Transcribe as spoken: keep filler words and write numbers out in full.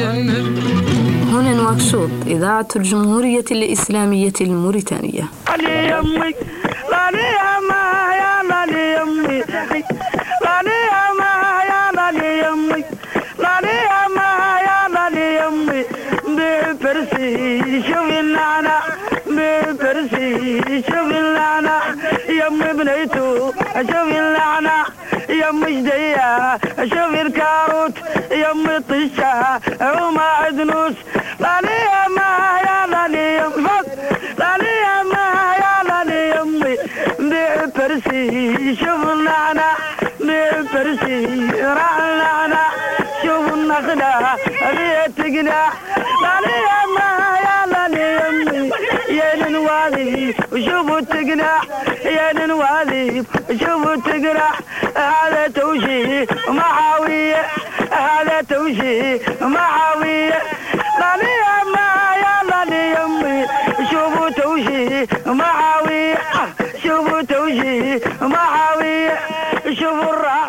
هنا نواكشوط، إذاعة الجمهورية الإسلامية الموريتانية. يمي بنيتو شوفي اللعنة يمي جدية شوفي الكاروت يمي طشة وما عدنوس لاني يما يا لاني يمي لاني يما يا لاني يمي بفرسي شوف اللعنة بفرسي راح اللعنة شوف النخلة بيتقنع لاني يما يا لاني يمي يا نوالي وشوفوا تقنع يا نوالي وشوفوا تقنع هذا توشي معاوية هذا توشي معاوية لاني يما يا لاني يمي شوفوا توشي معاوية شوفوا توشي معاوية شوفوا الراحة